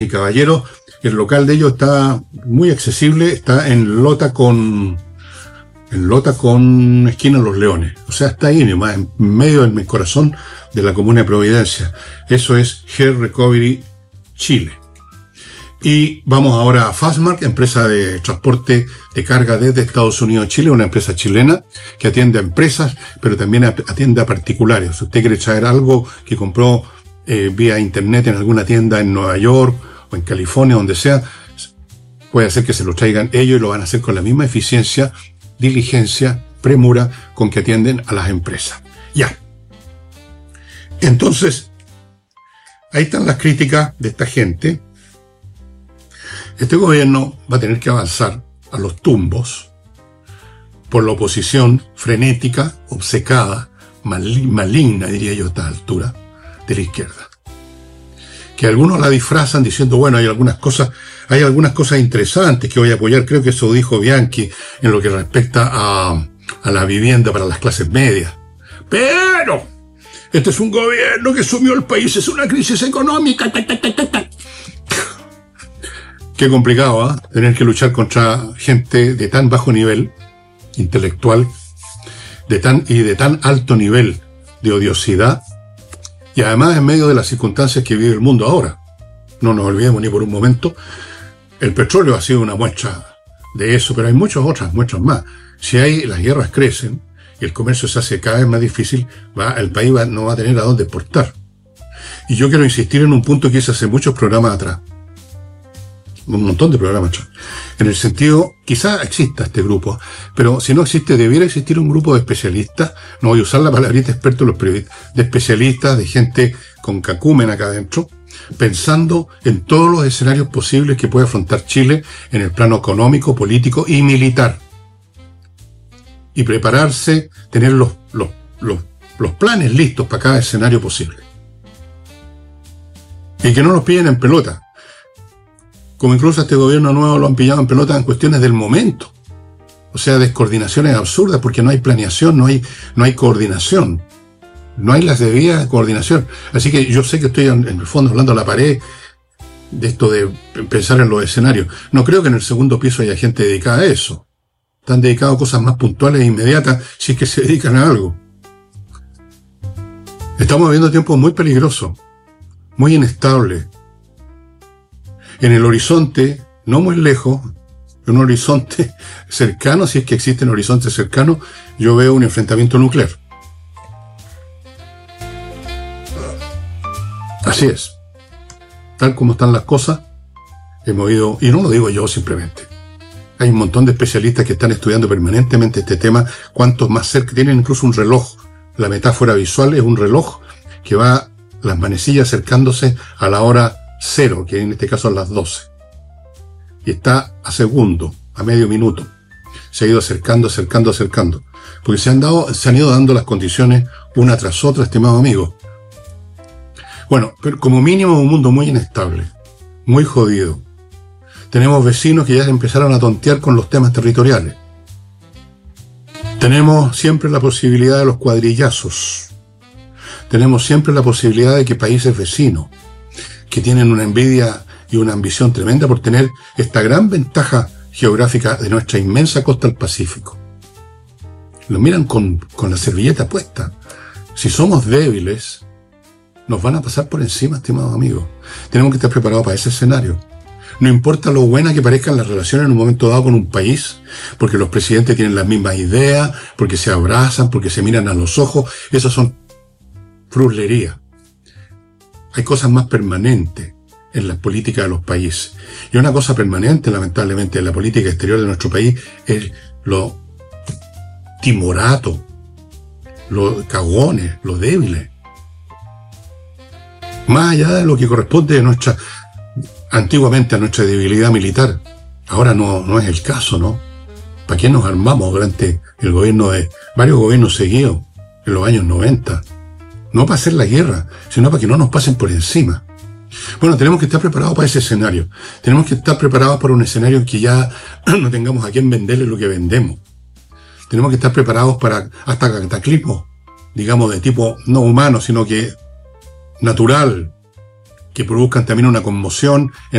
y caballeros, el local de ellos está muy accesible, está en Lota con esquina Los Leones. O sea, está ahí nomás, en medio del corazón de la comuna de Providencia. Eso es Hair Recovery Chile. Y vamos ahora a Fastmark, empresa de transporte de carga desde Estados Unidos a Chile, una empresa chilena que atiende a empresas, pero también atiende a particulares. Si usted quiere traer algo que compró vía internet en alguna tienda en Nueva York o en California, donde sea, puede hacer que se lo traigan ellos y lo van a hacer con la misma eficiencia, diligencia, premura con que atienden a las empresas. Ya. Entonces, ahí están las críticas de esta gente. Este gobierno va a tener que avanzar a los tumbos por la oposición frenética, obcecada, maligna, diría yo a esta altura, de la izquierda. Que algunos la disfrazan diciendo, bueno, hay algunas cosas interesantes que voy a apoyar. Creo que eso dijo Bianchi en lo que respecta a la vivienda para las clases medias. Pero este es un gobierno que sumió al país, es una crisis económica. Qué complicado, ¿eh? Tener que luchar contra gente de tan bajo nivel intelectual, de tan alto nivel de odiosidad, y además en medio de las circunstancias que vive el mundo ahora. No nos olvidemos ni por un momento, el petróleo ha sido una muestra de eso, pero hay muchas otras muestras más. Si las guerras crecen y el comercio se hace cada vez más difícil, el país no va a tener a dónde exportar. Y yo quiero insistir en un punto que hice hace muchos programas atrás. Un montón de programas. En el sentido, quizá exista este grupo, pero si no existe, debiera existir un grupo de especialistas, no voy a usar la palabrita experto, de especialistas, de gente con cacumen acá adentro, pensando en todos los escenarios posibles que puede afrontar Chile en el plano económico, político y militar. Y prepararse, tener los planes listos para cada escenario posible. Y que no nos pillen en pelota. Como incluso a este gobierno nuevo lo han pillado en pelota en cuestiones del momento. O sea, descoordinaciones absurdas porque no hay planeación, no hay coordinación. No hay las debidas coordinación. Así que yo sé que estoy en el fondo hablando a la pared de esto de pensar en los escenarios. No creo que en el segundo piso haya gente dedicada a eso. Están dedicados a cosas más puntuales e inmediatas si es que se dedican a algo. Estamos viviendo tiempos muy peligrosos, muy inestables. En el horizonte, no muy lejos, en un horizonte cercano, si es que existe un horizonte cercano, yo veo un enfrentamiento nuclear. Así es. Tal como están las cosas, hemos oído, y no lo digo yo simplemente. Hay un montón de especialistas que están estudiando permanentemente este tema, cuantos más cerca, tienen incluso un reloj. La metáfora visual es un reloj que va las manecillas acercándose a la hora cero, que en este caso a las 12. Y está a segundo, a medio minuto. Se ha ido acercando. Porque se han ido dando las condiciones una tras otra, estimado amigo. Bueno, pero como mínimo un mundo muy inestable, muy jodido. Tenemos vecinos que ya empezaron a tontear con los temas territoriales. Tenemos siempre la posibilidad de los cuadrillazos. Tenemos siempre la posibilidad de que países vecinos, que tienen una envidia y una ambición tremenda por tener esta gran ventaja geográfica de nuestra inmensa costa del Pacífico, lo miran con la servilleta puesta. Si somos débiles, nos van a pasar por encima, estimados amigos. Tenemos que estar preparados para ese escenario. No importa lo buena que parezcan las relaciones en un momento dado con un país, porque los presidentes tienen las mismas ideas, porque se abrazan, porque se miran a los ojos. Esas son fruslerías. Hay cosas más permanentes en la política de los países. Y una cosa permanente, lamentablemente, en la política exterior de nuestro país es lo timorato, los cagones, los débiles. Más allá de lo que corresponde antiguamente a nuestra debilidad militar. Ahora no es el caso, ¿no? ¿Para qué nos armamos durante el gobierno de varios gobiernos seguidos en los años 90? No para hacer la guerra, sino para que no nos pasen por encima. Bueno, tenemos que estar preparados para ese escenario. Tenemos que estar preparados para un escenario en que ya no tengamos a quién venderle lo que vendemos. Tenemos que estar preparados para hasta cataclismos, digamos, de tipo no humano, sino que natural. que produzcan también una conmoción